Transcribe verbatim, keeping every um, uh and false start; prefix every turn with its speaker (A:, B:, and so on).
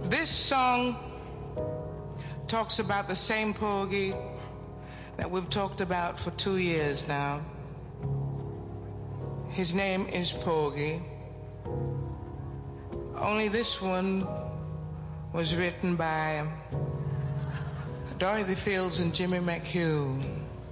A: This song talks about the same Porgy that we've talked about for two years now. His name is Porgy. Only this one was written by Dorothy Fields and Jimmy McHugh.